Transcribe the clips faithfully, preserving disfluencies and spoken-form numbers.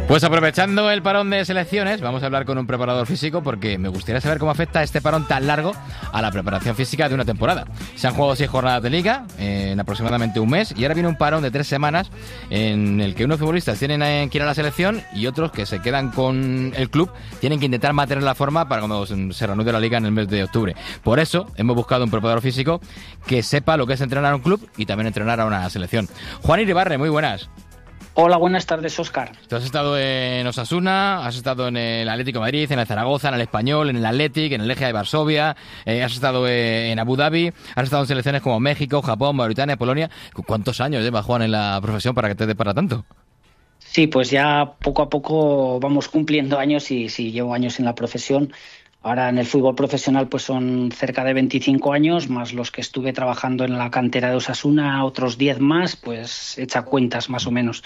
Pues aprovechando el parón de selecciones, vamos a hablar con un preparador físico porque me gustaría saber cómo afecta este parón tan largo a la preparación física de una temporada. Se han jugado seis jornadas de liga en aproximadamente un mes y ahora viene un parón de tres semanas en el que unos futbolistas tienen que ir a la selección y otros que se quedan con el club tienen que intentar mantener la forma para cuando se reanude la liga en el mes de octubre. Por eso hemos buscado un preparador físico que sepa lo que es entrenar a un club y también entrenar a una selección. Juan Iribarre, muy buenas. Hola, buenas tardes, Óscar. Tú has estado en Osasuna, has estado en el Atlético de Madrid, en el Zaragoza, en el Español, en el Athletic, en el Legia de Varsovia, eh, has estado en Abu Dhabi, has estado en selecciones como México, Japón, Mauritania, Polonia. ¿Cuántos años lleva Juan en la profesión para que te dé para tanto? Sí, pues ya poco a poco vamos cumpliendo años y sí, llevo años en la profesión. Ahora en el fútbol profesional pues son cerca de veinticinco años, más los que estuve trabajando en la cantera de Osasuna, otros diez más, pues echa cuentas más o menos.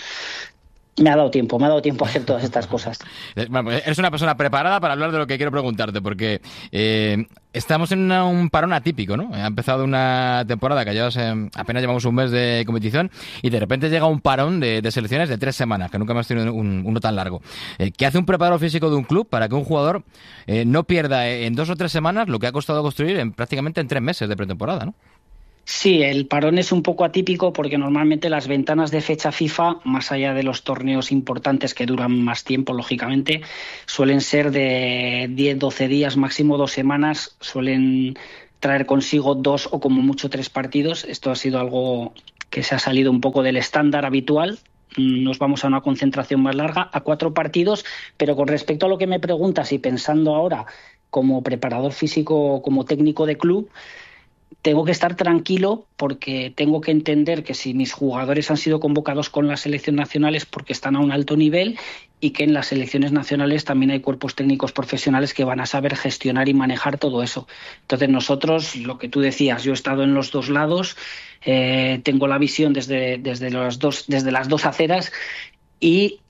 Me ha dado tiempo, me ha dado tiempo a hacer todas estas cosas. Bueno, eres una persona preparada para hablar de lo que quiero preguntarte, porque eh, estamos en una, un parón atípico, ¿no? Ha empezado una temporada que llevas, eh, apenas llevamos un mes de competición y de repente llega un parón de, de selecciones de tres semanas, que nunca hemos tenido un, uno tan largo. Eh, ¿Qué hace un preparador físico de un club para que un jugador eh, no pierda en dos o tres semanas lo que ha costado construir en prácticamente en tres meses de pretemporada, ¿no? Sí, el parón es un poco atípico porque normalmente las ventanas de fecha FIFA, más allá de los torneos importantes que duran más tiempo, lógicamente, suelen ser de diez, doce días, máximo dos semanas, suelen traer consigo dos o como mucho tres partidos. Esto ha sido algo que se ha salido un poco del estándar habitual. Nos vamos a una concentración más larga, a cuatro partidos, pero con respecto a lo que me preguntas y pensando ahora como preparador físico, como técnico de club, tengo que estar tranquilo porque tengo que entender que si mis jugadores han sido convocados con la selección nacional es porque están a un alto nivel y que en las selecciones nacionales también hay cuerpos técnicos profesionales que van a saber gestionar y manejar todo eso. Entonces nosotros, lo que tú decías, yo he estado en los dos lados, eh, tengo la visión desde, desde, los dos, desde las dos aceras. Y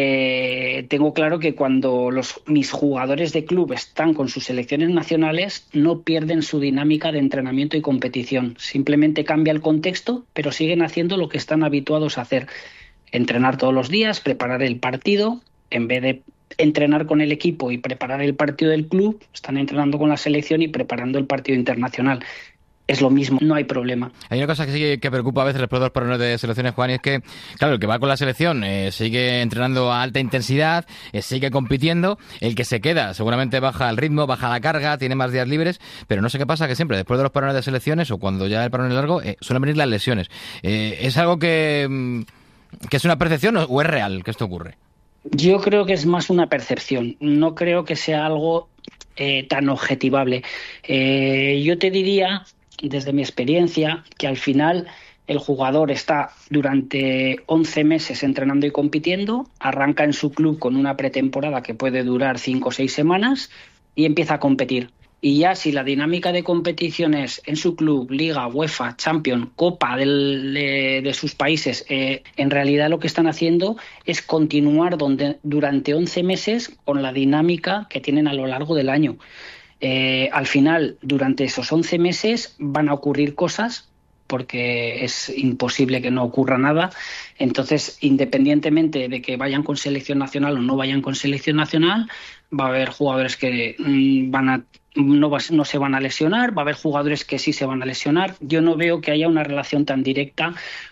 eh, tengo claro que cuando los, mis jugadores de club están con sus selecciones nacionales no pierden su dinámica de entrenamiento y competición. Simplemente cambia el contexto, pero siguen haciendo lo que están habituados a hacer. Entrenar todos los días, preparar el partido. En vez de entrenar con el equipo y preparar el partido del club, están entrenando con la selección y preparando el partido internacional. Es lo mismo, no hay problema. Hay una cosa que sí que preocupa a veces después de los parones de selecciones, Juan, y es que, claro, el que va con la selección eh, sigue entrenando a alta intensidad, eh, sigue compitiendo, el que se queda seguramente baja el ritmo, baja la carga, tiene más días libres, pero no sé qué pasa, que siempre después de los parones de selecciones o cuando ya el parón es largo, eh, suelen venir las lesiones. Eh, ¿Es algo que, que es una percepción o es real que esto ocurre? Yo creo que es más una percepción, no creo que sea algo eh, tan objetivable. Eh, yo te diría, desde mi experiencia, que al final el jugador está durante once meses entrenando y compitiendo, arranca en su club con una pretemporada que puede durar cinco o seis semanas y empieza a competir. Y ya si la dinámica de competiciones en su club, Liga, UEFA, Champions, Copa del, de, de sus países, eh, en realidad lo que están haciendo es continuar donde, durante once meses con la dinámica que tienen a lo largo del año. Eh, al final, durante esos once meses van a ocurrir cosas porque es imposible que no ocurra nada. Entonces, independientemente de que vayan con selección nacional o no vayan con selección nacional, va a haber jugadores que mmm, van a no, va, no se van a lesionar, va a haber jugadores que sí se van a lesionar. Yo no veo que haya una relación tan directa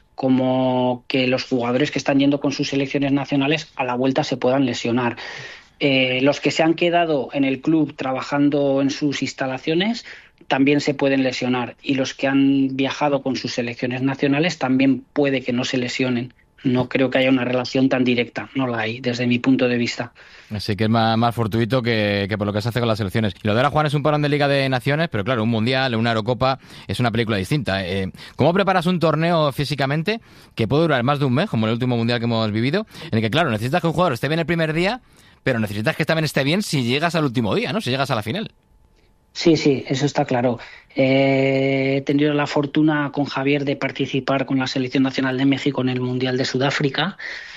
como que los jugadores que están yendo con sus selecciones nacionales a la vuelta se puedan lesionar. Eh, los que se han quedado en el club trabajando en sus instalaciones también se pueden lesionar y los que han viajado con sus selecciones nacionales también puede que no se lesionen. No creo que haya una relación tan directa, no la hay desde mi punto de vista. Así que es más, más fortuito que, que por lo que se hace con las selecciones. Y lo de ahora, Juan, es un parón de Liga de Naciones, pero claro, un Mundial, una Eurocopa, es una película distinta. Eh, ¿Cómo preparas un torneo físicamente que puede durar más de un mes, como el último Mundial que hemos vivido, en el que, claro, necesitas que un jugador esté bien el primer día, pero necesitas que también esté bien si llegas al último día, ¿no? Si llegas a la final. Sí, sí, eso está claro. Eh, he tenido la fortuna con Javier de participar con la Selección Nacional de México en el Mundial de Sudáfrica.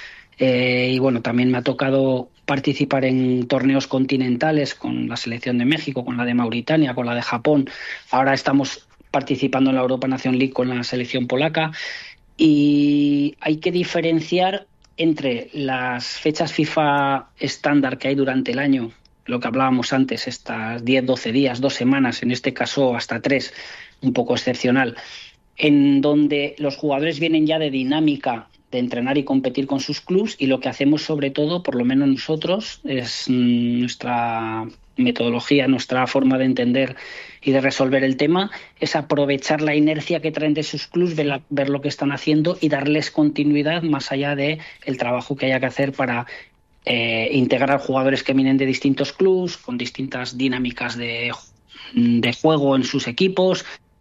Eh, y bueno, también me ha tocado participar en torneos continentales con la Selección de México, con la de Mauritania, con la de Japón. Ahora estamos participando en la Europa Nation League con la selección polaca. Y hay que diferenciar entre las fechas FIFA estándar que hay durante el año, lo que hablábamos antes, estas diez, doce días, dos semanas, en este caso hasta tres, un poco excepcional, en donde los jugadores vienen ya de dinámica de entrenar y competir con sus clubs, y lo que hacemos sobre todo, por lo menos nosotros, es nuestra metodología, nuestra forma de entender y de resolver el tema, es aprovechar la inercia que traen de sus clubs, ver, la, ver lo que están haciendo y darles continuidad más allá de el trabajo que haya que hacer para eh, integrar jugadores que vienen de distintos clubs, con distintas dinámicas de, de juego en sus equipos.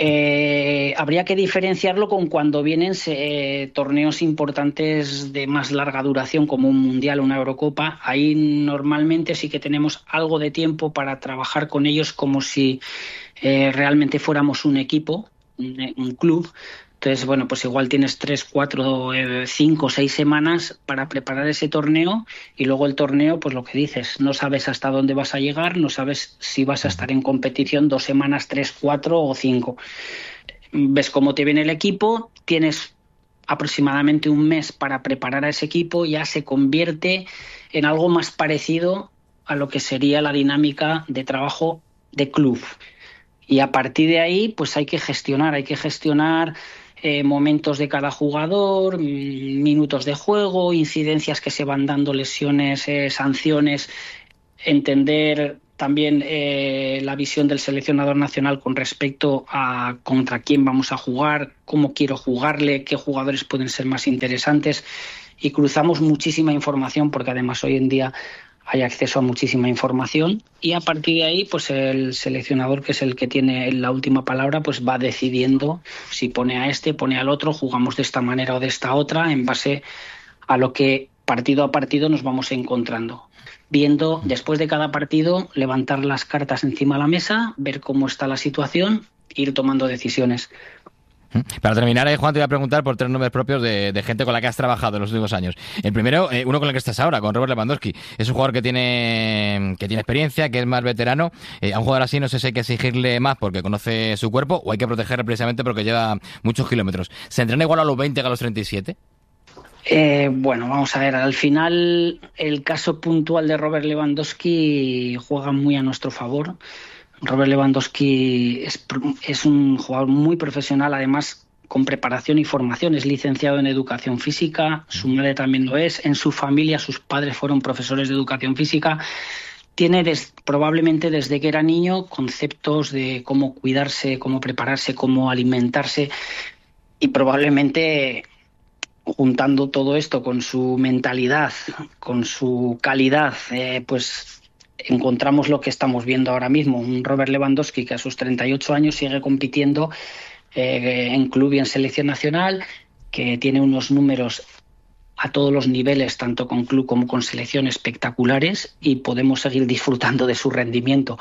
Eh, habría que diferenciarlo con cuando vienen eh, torneos importantes de más larga duración, como un Mundial o una Eurocopa. Ahí normalmente sí que tenemos algo de tiempo para trabajar con ellos como si eh, realmente fuéramos un equipo, un, un club. Entonces, bueno, pues igual tienes tres, cuatro, eh, cinco, seis semanas para preparar ese torneo, y luego el torneo, pues lo que dices, no sabes hasta dónde vas a llegar, no sabes si vas a estar en competición dos semanas, tres, cuatro o cinco. Ves cómo te viene el equipo, tienes aproximadamente un mes para preparar a ese equipo, ya se convierte en algo más parecido a lo que sería la dinámica de trabajo de club. Y a partir de ahí, pues hay que gestionar, hay que gestionar eh, momentos de cada jugador, minutos de juego, incidencias que se van dando, lesiones, eh, sanciones, entender también eh, la visión del seleccionador nacional con respecto a contra quién vamos a jugar, cómo quiero jugarle, qué jugadores pueden ser más interesantes, y cruzamos muchísima información porque además hoy en día hay acceso a muchísima información, y a partir de ahí pues el seleccionador, que es el que tiene la última palabra, pues va decidiendo si pone a este, pone al otro, jugamos de esta manera o de esta otra, en base a lo que partido a partido nos vamos encontrando. Viendo después de cada partido, levantar las cartas encima de la mesa, ver cómo está la situación, ir tomando decisiones. Para terminar, eh, Juan, te voy a preguntar por tres nombres propios de, de gente con la que has trabajado en los últimos años. El primero, eh, uno con el que estás ahora, con Robert Lewandowski. Es un jugador que tiene que tiene experiencia, que es más veterano. Eh, a un jugador así no sé si hay que exigirle más porque conoce su cuerpo, o hay que protegerle precisamente porque lleva muchos kilómetros. ¿Se entrena igual a los veinte que a los treinta y siete? Eh, bueno, vamos a ver, al final el caso puntual de Robert Lewandowski juega muy a nuestro favor. Robert Lewandowski es, es un jugador muy profesional, además con preparación y formación, es licenciado en educación física, su madre también lo es, en su familia sus padres fueron profesores de educación física, tiene des, probablemente desde que era niño conceptos de cómo cuidarse, cómo prepararse, cómo alimentarse, y probablemente juntando todo esto con su mentalidad, con su calidad, eh, pues encontramos lo que estamos viendo ahora mismo, un Robert Lewandowski que a sus treinta y ocho años sigue compitiendo eh, en club y en selección nacional, que tiene unos números a todos los niveles, tanto con club como con selección, espectaculares, y podemos seguir disfrutando de su rendimiento.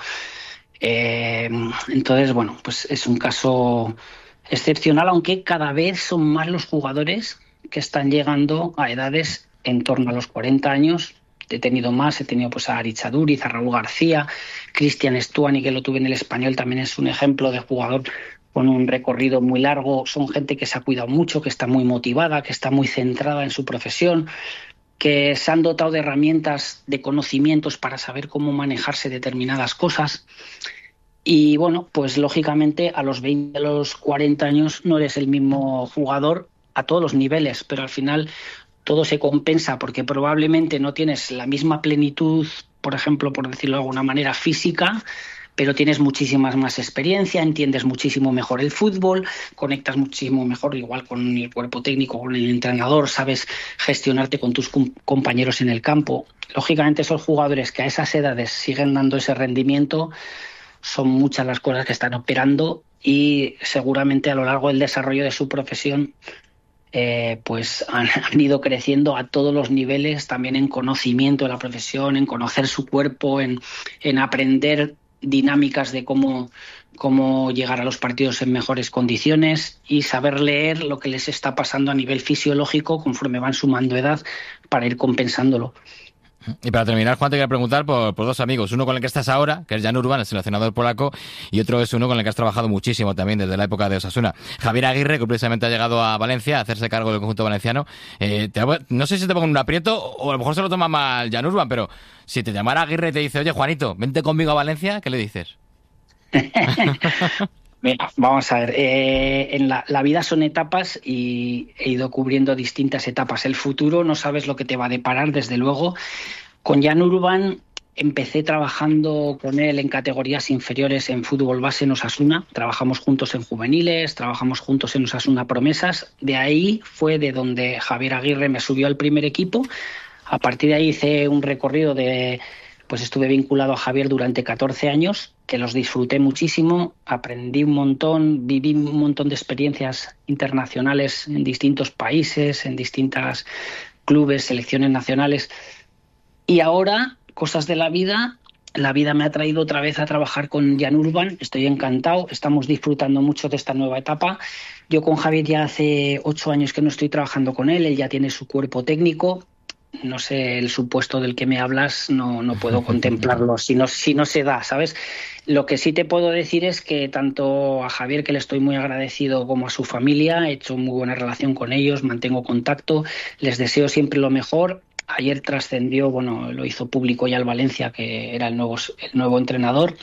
Eh, entonces, bueno, pues es un caso excepcional, aunque cada vez son más los jugadores que están llegando a edades en torno a los cuarenta años. He tenido más, he tenido pues a Aritz Aduriz, a Raúl García, Cristian Stuani, que lo tuve en el Español, también es un ejemplo de jugador con un recorrido muy largo. Son gente que se ha cuidado mucho, que está muy motivada, que está muy centrada en su profesión, que se han dotado de herramientas, de conocimientos para saber cómo manejarse determinadas cosas. Y bueno, pues lógicamente a los veinte, a los cuarenta años no eres el mismo jugador a todos los niveles, pero al final todo se compensa porque probablemente no tienes la misma plenitud, por ejemplo, por decirlo de alguna manera, física, pero tienes muchísimas más experiencia, entiendes muchísimo mejor el fútbol, conectas muchísimo mejor igual con el cuerpo técnico, con el entrenador, sabes gestionarte con tus compañeros en el campo. Lógicamente esos jugadores que a esas edades siguen dando ese rendimiento, son muchas las cosas que están operando, y seguramente a lo largo del desarrollo de su profesión Eh, pues han, han ido creciendo a todos los niveles, también en conocimiento de la profesión, en conocer su cuerpo, en, en aprender dinámicas de cómo, cómo llegar a los partidos en mejores condiciones, y saber leer lo que les está pasando a nivel fisiológico conforme van sumando edad para ir compensándolo. Y para terminar, Juan, te quería preguntar por, por dos amigos. Uno con el que estás ahora, que es Jan Urban, el seleccionador polaco, y otro es uno con el que has trabajado muchísimo también desde la época de Osasuna. Javier Aguirre, que precisamente ha llegado a Valencia a hacerse cargo del conjunto valenciano. Eh, te, no sé si te pongo en un aprieto o a lo mejor se lo toma mal Jan Urban, pero si te llamara Aguirre y te dice, oye, Juanito, vente conmigo a Valencia, ¿qué le dices? Mira, vamos a ver, eh, en la, la vida son etapas y he ido cubriendo distintas etapas. El futuro no sabes lo que te va a deparar, desde luego. Con Jan Urban empecé trabajando con él en categorías inferiores en fútbol base en Osasuna. Trabajamos juntos en juveniles, trabajamos juntos en Osasuna Promesas. De ahí fue de donde Javier Aguirre me subió al primer equipo. A partir de ahí hice un recorrido de... Pues estuve vinculado a Javier durante catorce años, que los disfruté muchísimo, aprendí un montón, viví un montón de experiencias internacionales en distintos países, en distintos clubes, selecciones nacionales. Y ahora, cosas de la vida, la vida me ha traído otra vez a trabajar con Jan Urban, estoy encantado, estamos disfrutando mucho de esta nueva etapa. Yo con Javier ya hace ocho años que no estoy trabajando con él, él ya tiene su cuerpo técnico. No sé, el supuesto del que me hablas no, no puedo contemplarlo si no, si no se da, ¿sabes? Lo que sí te puedo decir es que tanto a Javier, que le estoy muy agradecido, como a su familia, he hecho muy buena relación con ellos, mantengo contacto, les deseo siempre lo mejor. Ayer trascendió, bueno, lo hizo público ya el Valencia, que era el nuevo, el nuevo entrenador.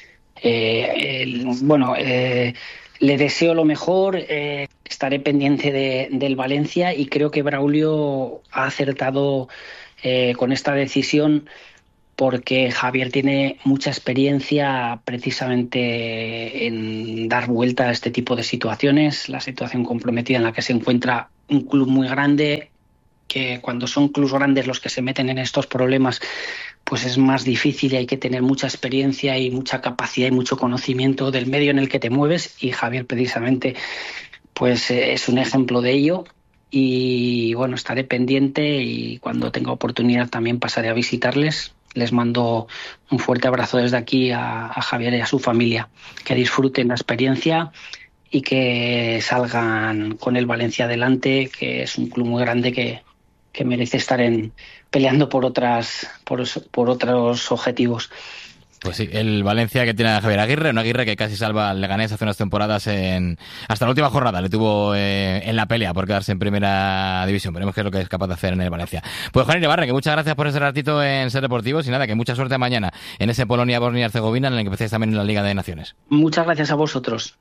Eh, el, bueno, eh, le deseo lo mejor, eh, estaré pendiente de, del Valencia y creo que Braulio ha acertado eh, con esta decisión, porque Javier tiene mucha experiencia precisamente en dar vuelta a este tipo de situaciones, la situación comprometida en la que se encuentra un club muy grande, que cuando son clubes grandes los que se meten en estos problemas, pues es más difícil y hay que tener mucha experiencia y mucha capacidad y mucho conocimiento del medio en el que te mueves, y Javier precisamente pues eh, es un ejemplo de ello. Y bueno, estaré pendiente y cuando tenga oportunidad también pasaré a visitarles. Les mando un fuerte abrazo desde aquí a, a Javier y a su familia, que disfruten la experiencia y que salgan con el Valencia adelante, que es un club muy grande que que merece estar en peleando por otras por, por otros objetivos. Pues sí, el Valencia que tiene a Javier Aguirre, un Aguirre que casi salva al Leganés hace unas temporadas en hasta la última jornada, le tuvo eh, en la pelea por quedarse en primera división. Veremos qué es lo que es capaz de hacer en el Valencia. Pues Juan Ibarra, que muchas gracias por ese ratito en Ser Deportivos y nada, que mucha suerte mañana en ese Polonia-Bosnia-Herzegovina en el que empecéis también en la Liga de Naciones. Muchas gracias a vosotros.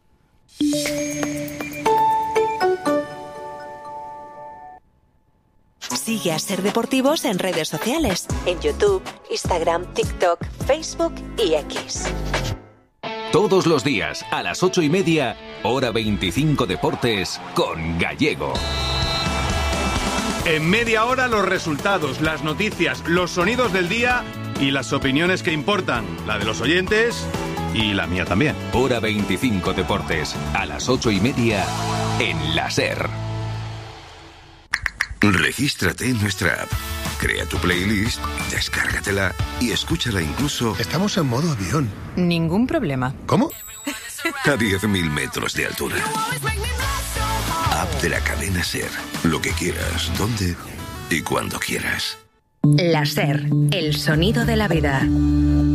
Sigue a Ser Deportivos en redes sociales, en YouTube, Instagram, TikTok, Facebook y X. Todos los días, a las ocho y media, hora veinticinco Deportes, con Gallego. En media hora los resultados, las noticias, los sonidos del día y las opiniones que importan, la de los oyentes y la mía también. Hora veinticinco Deportes, a las ocho y media, en la Ser. Regístrate en nuestra app, crea tu playlist, descárgatela y escúchala incluso... Estamos en modo avión. Ningún problema. ¿Cómo? A diez mil metros de altura. App de la cadena Ser. Lo que quieras, donde y cuando quieras. La Ser, el sonido de la vida.